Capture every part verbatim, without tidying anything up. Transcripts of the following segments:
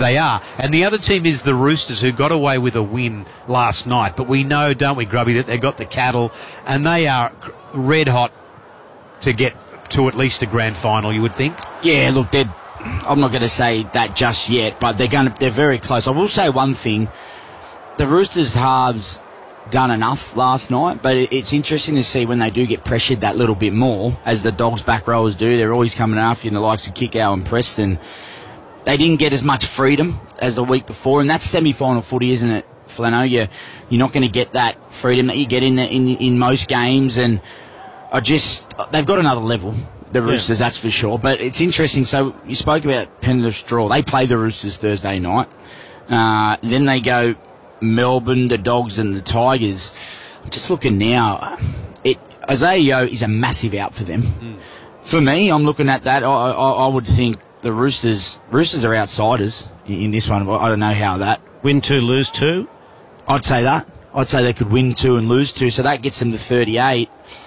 They are. And the other team is the Roosters, who got away with a win last night. But we know, don't we, Grubby, that they've got the cattle, and they are red hot to get to at least a grand final, you would think. Yeah, look, they're, I'm not going to say that just yet, but they're going to, they're very close. I will say one thing. The Roosters halves done enough last night, but it's interesting to see when they do get pressured that little bit more, as the Dogs back rowers do. They're always coming after you, and the likes of Kickow and Preston. They didn't get as much freedom as the week before, and that's semi-final footy, isn't it, Flano? You're, you're not going to get that freedom that you get in, the, in in most games, and I just they've got another level, the Roosters, yeah. That's for sure. But it's interesting. So you spoke about Penrith's draw. They play the Roosters Thursday night. Uh, then they go Melbourne, the Dogs, and the Tigers. I'm just looking now. It Isaiah Yeo is a massive out for them. Mm. For me, I'm looking at that. I, I, I would think the Roosters Roosters are outsiders in, in this one. I don't know how that. Win two, lose two? I'd say that. I'd say they could win two and lose two, so that gets them to thirty-eight.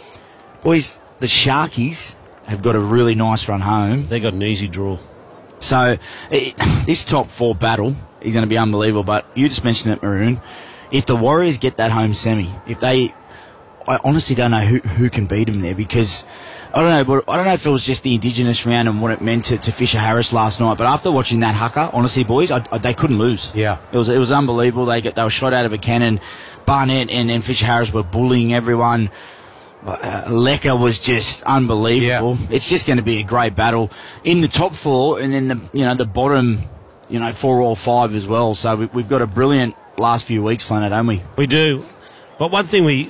Boys, the Sharkies have got a really nice run home. They got an easy draw. So it, this top four battle is going to be unbelievable. But you just mentioned it, Maroon. If the Warriors get that home semi, if they, I honestly don't know who who can beat them there, because I don't know. But I don't know if it was just the Indigenous round and what it meant to, to Fisher Harris last night. But after watching that haka, honestly, boys, I, I, they couldn't lose. Yeah, it was it was unbelievable. They get they were shot out of a cannon. Barnett and, and Fisher Harris were bullying everyone. Uh, Lecker was just unbelievable. Yeah. It's just going to be a great battle in the top four, and then the you know the bottom, you know, four or five as well. So we, we've got a brilliant last few weeks, Flano, don't we? We do. But one thing we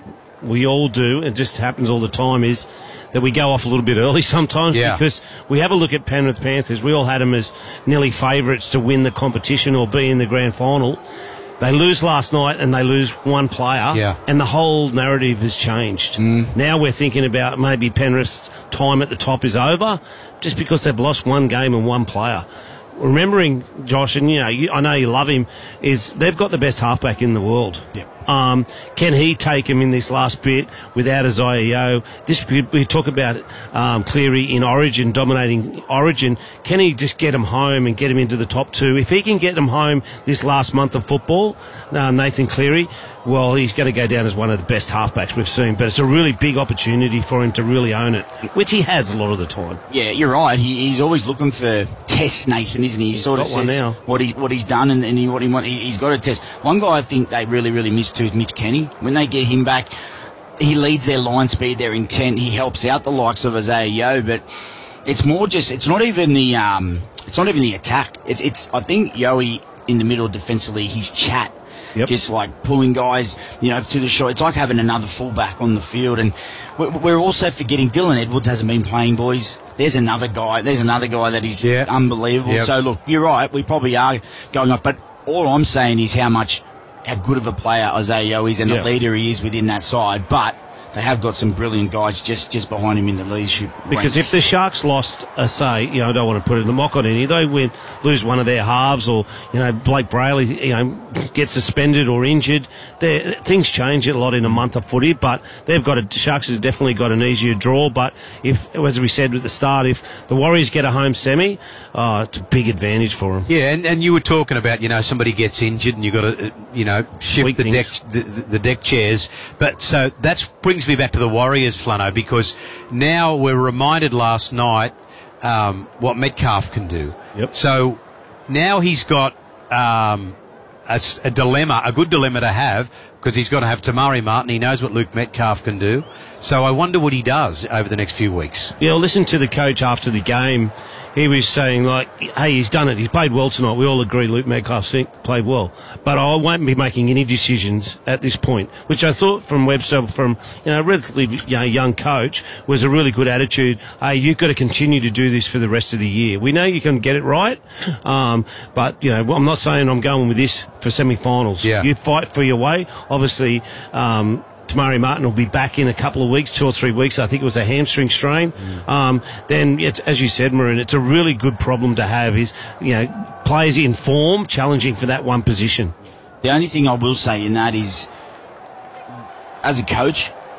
we all do, and it just happens all the time, is that we go off a little bit early sometimes, yeah. because we have a look at Penrith Panthers. We all had them as nearly favourites to win the competition or be in the grand final. They lose last night and they lose one player, yeah. and the whole narrative has changed. Mm. Now we're thinking about maybe Penrith's time at the top is over just because they've lost one game and one player. Remembering, Josh, and you know, you, I know you love him, is they've got the best halfback in the world. Yep. Um, can he take him in this last bit without Isaiah Yeo? This we talk about um, Cleary in Origin, dominating Origin. Can he just get him home and get him into the top two? If he can get him home this last month of football, uh, Nathan Cleary, well, he's going to go down as one of the best halfbacks we've seen. But it's a really big opportunity for him to really own it, which he has a lot of the time. Yeah, you're right. He, he's always looking for tests, Nathan, isn't he? He he's sort of got says what he what he's done and, and he, what he want. He, he's got to test. One guy I think they really really missed too is Mitch Kenny. When they get him back, he leads their line speed, their intent. He helps out the likes of Isaiah Yeo, but it's more just it's not even the um it's not even the attack. It's it's I think Yoey in the middle defensively, he's chat. Yep. Just like pulling guys, you know, to the shot. It's like having another fullback on the field. And we're also forgetting Dylan Edwards hasn't been playing, boys. There's another guy. There's another guy that is yeah. unbelievable. Yep. So, look, you're right. We probably are going up. But all I'm saying is how much, how good of a player Isaiah Yeo is and yep. the leader he is within that side. But they have got some brilliant guys just, just behind him in the leadership Because ranks. if the Sharks lost, a say, you know, I don't want to put it in the mock on any, they win, lose one of their halves, or, you know, Blake Brayley, you know, gets suspended or injured, things change a lot in a month of footy, but they've got a, Sharks have definitely got an easier draw. But if, as we said at the start, if the Warriors get a home semi, oh, it's a big advantage for them. Yeah, and, and you were talking about, you know, somebody gets injured and you've got to, you know, shift Weak the things. deck, the, the deck chairs. But so that brings me back to the Warriors, Flano, because now we're reminded last night um, what Metcalf can do. Yep. So now he's got um, a, a dilemma, a good dilemma to have, because he's got to have Tamari Martin. He knows what Luke Metcalf can do. So I wonder what he does over the next few weeks. Yeah, well, listen to the coach after the game. He was saying, like, hey, he's done it. He's played well tonight. We all agree Luke Metcalf played well. But I won't be making any decisions at this point, which I thought from Webster, from, you know, a relatively you know, young coach, was a really good attitude. Hey, you've got to continue to do this for the rest of the year. We know you can get it right, um, but, you know, I'm not saying I'm going with this for semi-finals. Yeah. You fight for your way. Obviously, um, Tamari Martin will be back in a couple of weeks, two or three weeks. I think it was a hamstring strain. Mm. Um, then, it's, as you said, Maroon, it's a really good problem to have is, you know, players in form challenging for that one position. The only thing I will say in that is, as a coach,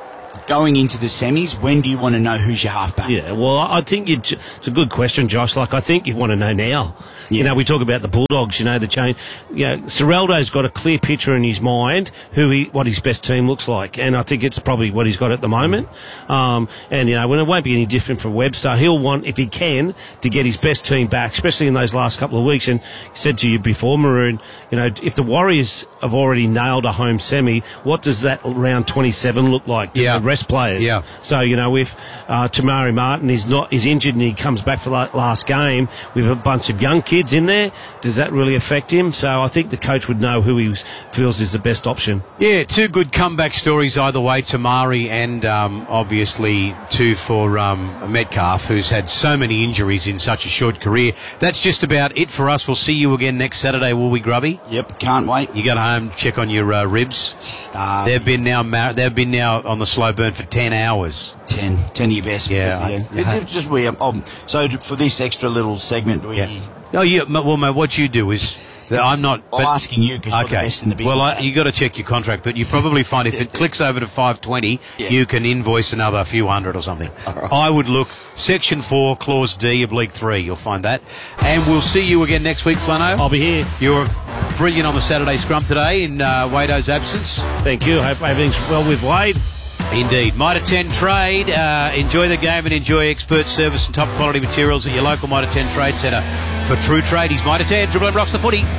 going into the semis, when do you want to know who's your halfback? Yeah, well, I think you, it's a good question, Josh. Like, I think you want to know now. Yeah. You know, we talk about the Bulldogs, you know, the change. You know, Serraldo's got a clear picture in his mind who he, what his best team looks like. And I think it's probably what he's got at the moment. Um, and, you know, when it won't be any different for Webster, he'll want, if he can, to get his best team back, especially in those last couple of weeks. And he said to you before, Maroon, you know, if the Warriors have already nailed a home semi, what does that round twenty-seven look like to Yeah. the rest players? Yeah. So, you know, if uh, Tamari Martin is not is injured and he comes back for that last game with a bunch of young kids in there, does that really affect him? So I think the coach would know who he feels is the best option. Yeah, two good comeback stories either way, Tamari and um, obviously two for um, Metcalf, who's had so many injuries in such a short career. That's just about it for us. We'll see you again next Saturday, will we, Grubby? Yep, can't wait. You go home, check on your uh, ribs. Starving. They've been now mar- they've been now on the slow burn for ten hours. Ten. Ten of your best. Yeah, because, I- yeah. It's just we. Um, so for this extra little segment, we. Yeah. Oh, yeah. m- Well, mate, what you do is that I'm not. I'm asking you because you're the best in the business. Well, I, you got to check your contract, but you probably find if it clicks over to five twenty, Yeah. you can invoice another few hundred or something. right. I would look section four, clause D, oblique three. You'll find that, and we'll see you again next week, Flano. I'll be here. You're brilliant on the Saturday scrum today in uh, Wado's absence. Thank you. Hope everything's well with Wade. Indeed. Mitre ten Trade. Uh, enjoy the game and enjoy expert service and top quality materials at your local Mitre ten Trade Centre. For True Trade, he's Mitre ten. Triple M rocks the footy.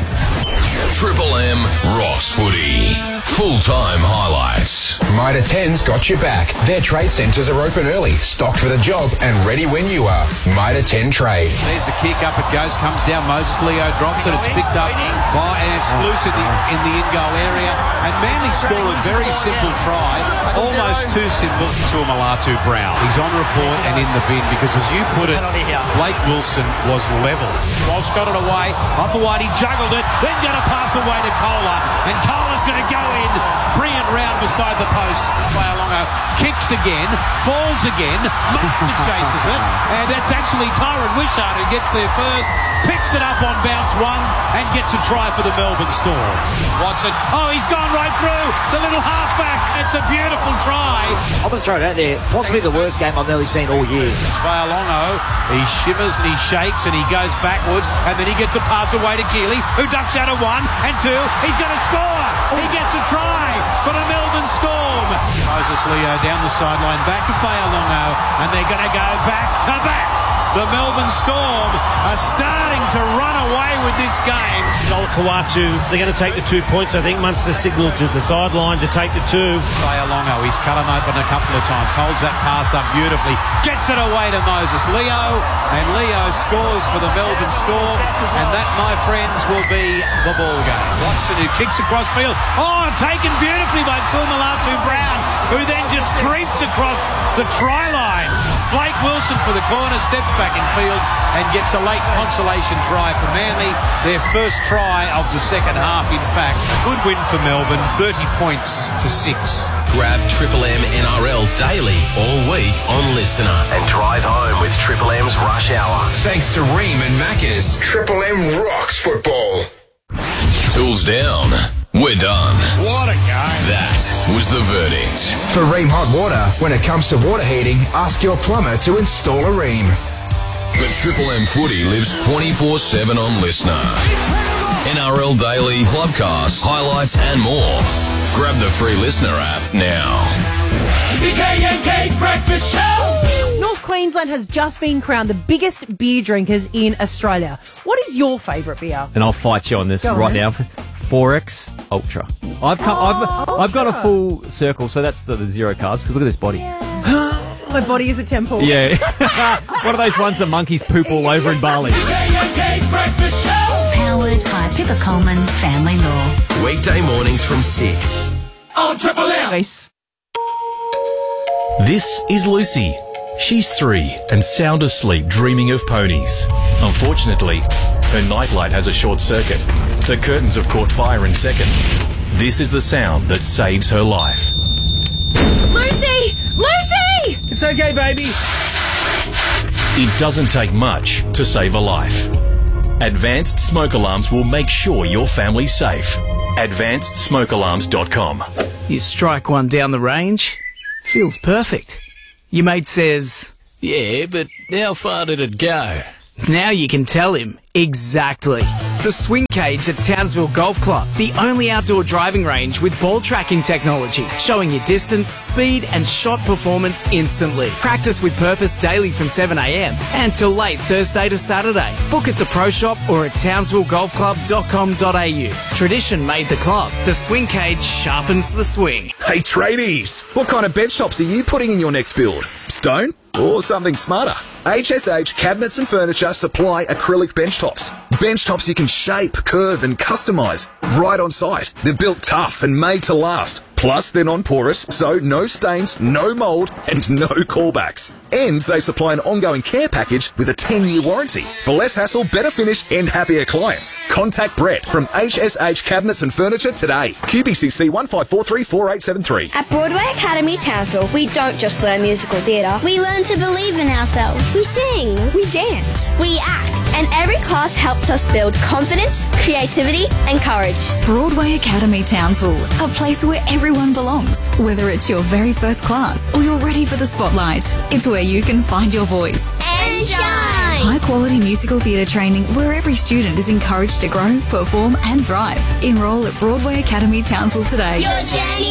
Triple M rocks footy. Full-time highlights. Mitre ten's got your back. Their trade centres are open early, stocked for the job, and ready when you are. Mitre ten Trade. There's a kick, up it goes, comes down, Moses Leo drops it, it's picked up by, and it's loose in the, in the in-goal area, and Manly score a very simple try, almost too simple to Malatu Brown. He's on report and in the bin, because as you put it, Blake Wilson was level. Walsh got it away, Upperwhite, he juggled it, then got a pass away to Kohler, and Kohler's going to go in, brilliant round beside the post. Faialongo kicks again, falls again, Munster chases it, and that's actually Tyron Wishart who gets there first, picks it up on bounce one, and gets a try for the Melbourne Storm. Watson, oh, he's gone right through, the little halfback, it's a beautiful try. I'm going to throw it out there. Possibly the worst game I've nearly seen all year. It's Faialongo, he shivers and he shakes and he goes backwards, and then he gets a pass away to Keeley, who ducks out of one and two, he's going to score, he gets a try for the Melbourne Storm. Moses Leo down the sideline, back to Faialongo, and they're going to go back to back. The Melbourne Storm are starting to run away with this game. Noel Kawatu, they're going to take the two points. I think Munster signalled to the sideline to take the two. Faialongo, he's cut him open a couple of times, holds that pass up beautifully, gets it away to Moses Leo, and Leo scores for the Melbourne Storm, and that, my friends, will be the ball game. Watson, who kicks across field, oh, taken beautifully by Tuimalatu Brown, who then just creeps across the try line. Blake Wilson for the corner, steps back in field and gets a late consolation try for Manly, their first try of the second half, in fact. A good win for Melbourne, thirty points to six. Grab Triple M N R L daily all week on Listener and drive home with Triple M's Rush Hour. Thanks to Ream and Macca's. Triple M rocks football. Tools down. We're done. What a game. That was the verdict. For Ream Hot Water, when it comes to water heating, ask your plumber to install a Ream. But Triple M footy lives twenty-four seven on Listener. N R L Daily, Clubcast, highlights and more. Grab the free Listener app now. The K and K Breakfast Show. North Queensland has just been crowned the biggest beer drinkers in Australia. What is your favourite beer? And I'll fight you on this Go right on. now. four X Ultra. I've come. Oh, I've, I've got a Ultra. full circle, so that's the, the zero carbs. Because look at this body. My body is a temple. Yeah. One of those ones that monkeys poop all over in Bali. The K and K Breakfast Show. Powered by Pippa Coleman Family Law. Weekday mornings from six. On Triple M. Nice. This is Lucy. She's three and sound asleep dreaming of ponies. Unfortunately, her nightlight has a short circuit. The curtains have caught fire in seconds. This is the sound that saves her life. Lucy! Lucy! It's okay, baby. It doesn't take much to save a life. Advanced Smoke Alarms will make sure your family's safe. advanced smoke alarms dot com. You strike one down the range, feels perfect. Your mate says, Yeah, but how far did it go? now you can tell him exactly. The Swing Cage at Townsville Golf Club, the only outdoor driving range with ball tracking technology, showing you distance, speed and shot performance instantly. Practice with purpose daily from seven a m and till late Thursday to Saturday. Book at the Pro Shop or at townsville golf club dot com dot a u. Tradition made the club. The Swing Cage sharpens the swing. Hey tradies, what kind of bench tops are you putting in your next build? Stone or something smarter? H S H Cabinets and Furniture supply acrylic bench tops. Bench tops you can shape, curve and customise right on site. They're built tough and made to last. Plus, they're non-porous, so no stains, no mould and no callbacks. And they supply an ongoing care package with a ten-year warranty. For less hassle, better finish and happier clients. Contact Brett from H S H Cabinets and Furniture today. Q B C C one five four three four eight seven three. At Broadway Academy Townsville, we don't just learn musical theatre. We learn to believe in ourselves. We sing. We dance. We act. And every class helps us build confidence, creativity and courage. Broadway Academy Townsville, a place where everyone belongs. Whether it's your very first class or you're ready for the spotlight, it's where you can find your voice. And shine! High quality musical theatre training where every student is encouraged to grow, perform and thrive. Enroll at Broadway Academy Townsville today. Your journey